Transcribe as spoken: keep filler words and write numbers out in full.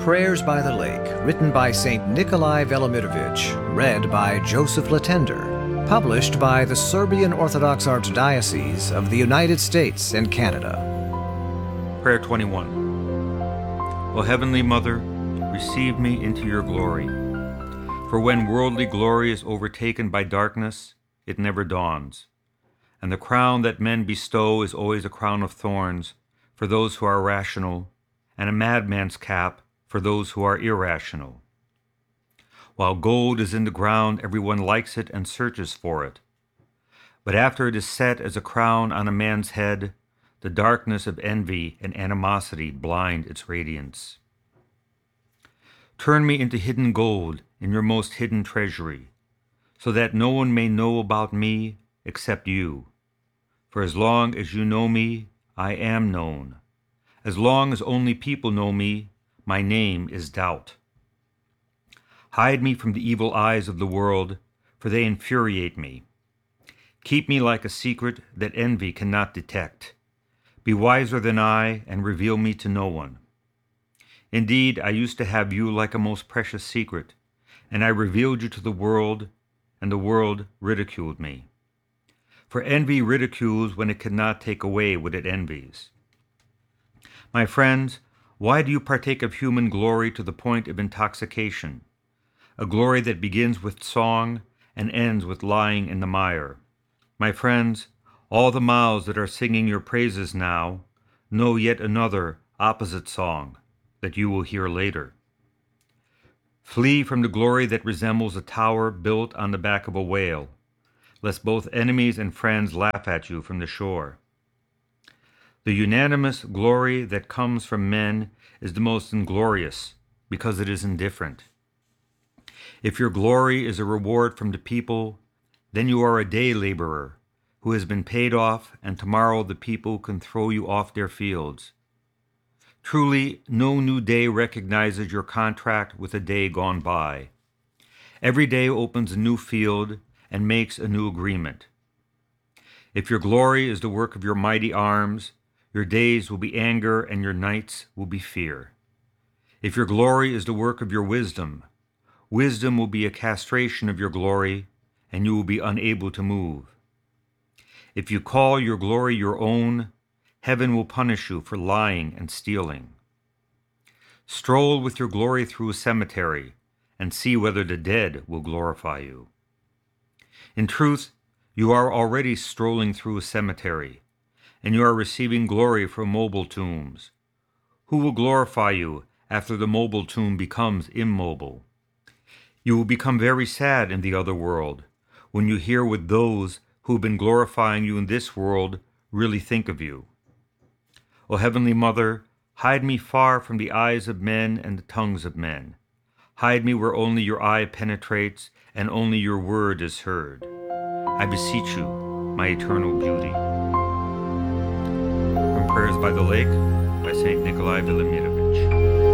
Prayers by the Lake, written by Saint Nikolai Velimirovich, read by Joseph Latender, published by the Serbian Orthodox Archdiocese of the United States and Canada. Prayer twenty-one. O Heavenly Mother, receive me into your glory. For when worldly glory is overtaken by darkness, it never dawns. And the crown that men bestow is always a crown of thorns for those who are rational, and a madman's cap for those who are irrational. While gold is in the ground, everyone likes it and searches for it. But after it is set as a crown on a man's head, the darkness of envy and animosity blind its radiance. Turn me into hidden gold in your most hidden treasury, so that no one may know about me except you. For as long as you know me, I am known. As long as only people know me, my name is doubt. Hide me from the evil eyes of the world, for they infuriate me. Keep me like a secret that envy cannot detect. Be wiser than I, and reveal me to no one. Indeed, I used to have you like a most precious secret, and I revealed you to the world, and the world ridiculed me. For envy ridicules when it cannot take away what it envies. My friends, why do you partake of human glory to the point of intoxication, a glory that begins with song and ends with lying in the mire? My friends, all the mouths that are singing your praises now know yet another opposite song that you will hear later. Flee from the glory that resembles a tower built on the back of a whale, lest both enemies and friends laugh at you from the shore. The unanimous glory that comes from men is the most inglorious because it is indifferent. If your glory is a reward from the people, then you are a day laborer who has been paid off, and tomorrow the people can throw you off their fields. Truly, no new day recognizes your contract with a day gone by. Every day opens a new field and makes a new agreement. If your glory is the work of your mighty arms, your days will be anger and your nights will be fear. If your glory is the work of your wisdom, wisdom will be a castration of your glory, and you will be unable to move. If you call your glory your own, heaven will punish you for lying and stealing. Stroll with your glory through a cemetery and see whether the dead will glorify you. In truth, you are already strolling through a cemetery, and you are receiving glory from mobile tombs. Who will glorify you after the mobile tomb becomes immobile? You will become very sad in the other world when you hear what those who have been glorifying you in this world really think of you. O Heavenly Mother, hide me far from the eyes of men and the tongues of men. Hide me where only your eye penetrates and only your word is heard. I beseech you, my eternal beauty. From Prayers by the Lake by Saint Nikolai Velimirovich.